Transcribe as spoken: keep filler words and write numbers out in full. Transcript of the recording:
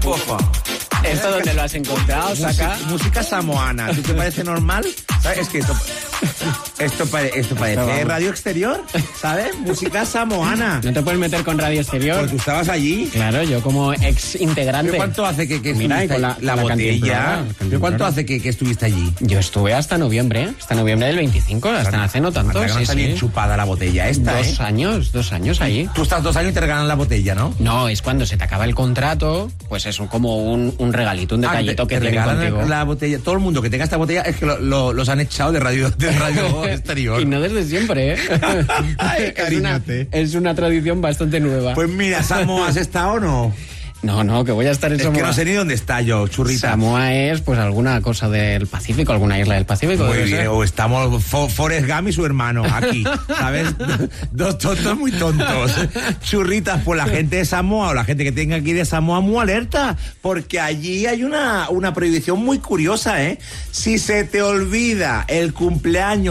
Pofa. ¿Esto dónde lo has encontrado, Saca? Música, música samoana. ¿Tú te parece normal? ¿Sabes? Es que esto, esto, pare, esto parece radio exterior, ¿sabes? Música samoana. ¿No te puedes meter con radio exterior? Pues tú estabas allí. Claro, yo como ex integrante. ¿Pero cuánto hace que, que Mira, estuviste con la, allí? la, con la botella? ¿Pero cuánto hace que, que estuviste allí? Yo estuve hasta noviembre, ¿eh? Hasta noviembre del veinticinco, hasta hace no tanto. Que no Sí, está sí. bien chupada la botella esta, Dos ¿eh? años, dos años ahí. Tú estás dos años y te regalan la botella, ¿no? No, es cuando se te acaba el contrato, pues es un, como un, un regalito, un detallito ah, te, que te tienen regalan contigo. la botella. Todo el mundo que tenga esta botella es que lo, lo, los han echado de radio, de radio exterior. Y no desde siempre, ¿eh? Ay, es, una, cariñote. es una tradición bastante nueva. Pues mira, Samoa, ¿has estado o no? No, no, que voy a estar en Es Samoa. que no sé ni dónde está yo, churrita. Samoa es, pues, alguna cosa del Pacífico, alguna isla del Pacífico. Muy debe bien, ser. o estamos Fo- Forrest Gump y su hermano aquí, ¿sabes? Dos tontos muy tontos. Churritas, pues la gente de Samoa o la gente que tenga aquí de Samoa, muy alerta, porque allí hay una, una prohibición muy curiosa, ¿eh? Si se te olvida el cumpleaños